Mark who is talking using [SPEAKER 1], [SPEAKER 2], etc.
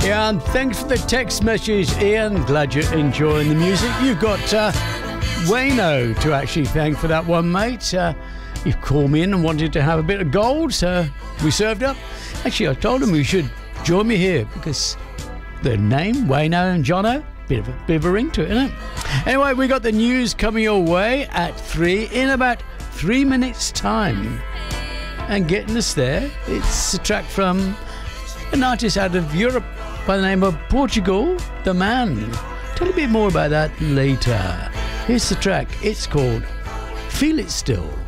[SPEAKER 1] Yeah, and thanks for the text message, Ian. Glad you're enjoying the music. You've got Wayno to actually thank for that one, mate. You've called me in and wanted to have a bit of gold, so we served up. Actually, I told him you should join me here because the name, Wayno and Jono, bit of a ring to it, isn't it? Anyway, we got the news coming your way at 3 in about 3 minutes' time. And getting us there, it's a track from an artist out of Europe by the name of Portugal, The Man. Tell a bit more about that later. Here's the track. It's called Feel It Still.